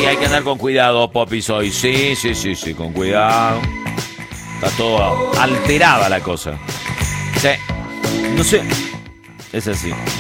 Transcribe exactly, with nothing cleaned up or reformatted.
hay que andar con cuidado, Popis, hoy. Sí, sí, sí, sí, con cuidado. Está todo alterada la cosa. Sí. No sé. Es así.